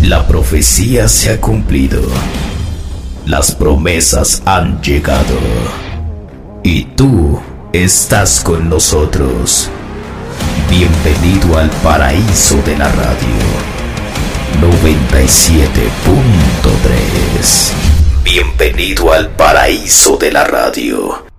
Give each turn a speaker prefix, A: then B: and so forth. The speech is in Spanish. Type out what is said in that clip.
A: La profecía se ha cumplido. Las promesas han llegado. Y tú estás con nosotros. Bienvenido al paraíso de la radio. 97.3. Bienvenido al paraíso de la radio.